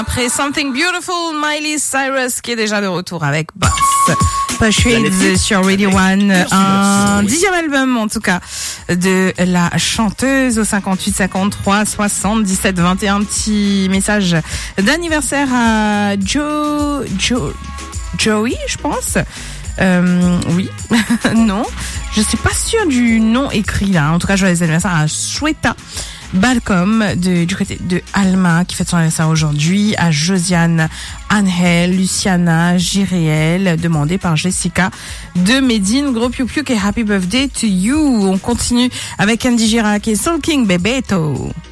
Après Something Beautiful, Miley Cyrus qui est déjà de retour avec Boss. Shades sur Radio One, un 10e album en tout cas de la chanteuse au 58 53 77 21. Petit message d'anniversaire à Joey, je pense. Oui, non, je suis pas sûre du nom écrit là. En tout cas, joyeux anniversaire à Shweta Balcom du côté de Alma qui fête son anniversaire aujourd'hui, à Josiane, Angel, Luciana, Jiréel, demandé par Jessica de Médine. Gros piou piou et happy birthday to you. On continue avec Andy Girac et Soul King Bebeto.